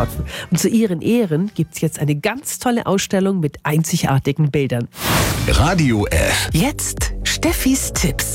verworfen. Und zu ihren Ehren gibt es jetzt eine ganz tolle Ausstellung mit einzigartigen Bildern. Radio F. Jetzt Steffis Tipps.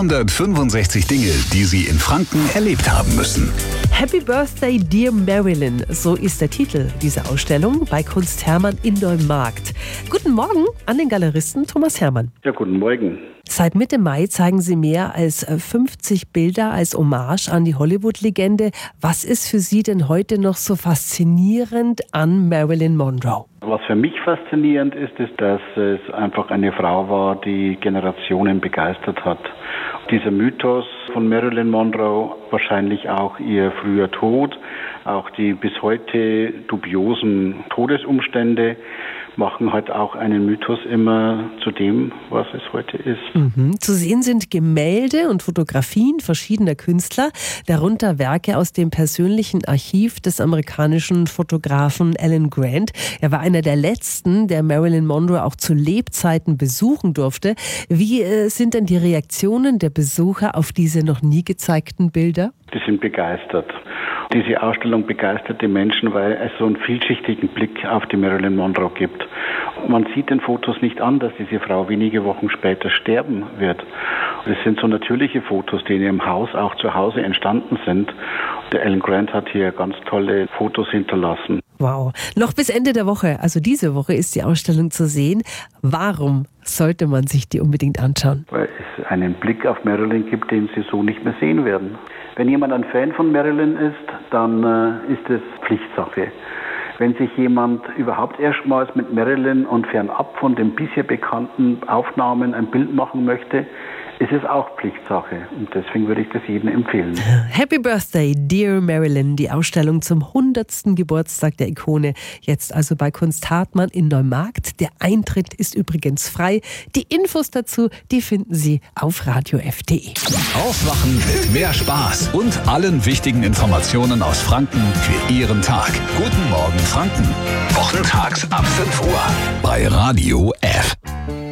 365 Dinge, die Sie in Franken erlebt haben müssen. Happy Birthday, Dear Marilyn, so ist der Titel dieser Ausstellung bei Kunst Hermann in Neumarkt. Guten Morgen an den Galeristen Thomas Hermann. Ja, guten Morgen. Seit Mitte Mai zeigen Sie mehr als 50 Bilder als Hommage an die Hollywood-Legende. Was ist für Sie denn heute noch so faszinierend an Marilyn Monroe? Was für mich faszinierend ist, dass es einfach eine Frau war, die Generationen begeistert hat. Dieser Mythos von Marilyn Monroe, wahrscheinlich auch ihr früher Tod, auch die bis heute dubiosen Todesumstände, machen halt auch einen Mythos immer zu dem, was es heute ist. Zu sehen sind Gemälde und Fotografien verschiedener Künstler, darunter Werke aus dem persönlichen Archiv des amerikanischen Fotografen Alan Grant. Er war einer der letzten, der Marilyn Monroe auch zu Lebzeiten besuchen durfte. Wie sind denn die Reaktionen der Besucher auf diese noch nie gezeigten Bilder? Die sind begeistert. Diese Ausstellung begeistert die Menschen, weil es so einen vielschichtigen Blick auf die Marilyn Monroe gibt. Man sieht den Fotos nicht an, dass diese Frau wenige Wochen später sterben wird. Es sind so natürliche Fotos, die in ihrem Haus, auch zu Hause entstanden sind. Der Alan Grant hat hier ganz tolle Fotos hinterlassen. Wow. Noch bis Ende der Woche, also diese Woche, ist die Ausstellung zu sehen. Warum sollte man sich die unbedingt anschauen? Weil es einen Blick auf Marilyn gibt, den Sie so nicht mehr sehen werden. Wenn jemand ein Fan von Marilyn ist, dann ist es Pflichtsache. Wenn sich jemand überhaupt erstmals mit Marilyn und fernab von den bisher bekannten Aufnahmen ein Bild machen möchte, ist es auch Pflichtsache. Und deswegen würde ich das jedem empfehlen. Happy Birthday, Dear Marilyn, die Ausstellung zum 100. Geburtstag der Ikone. Jetzt also bei Kunst Hartmann in Neumarkt. Der Eintritt ist übrigens frei. Die Infos dazu, die finden Sie auf radiof.de. Aufwachen mit mehr Spaß und allen wichtigen Informationen aus Franken für Ihren Tag. Guten Morgen Franken. Wochentags ab 5 Uhr bei Radio F.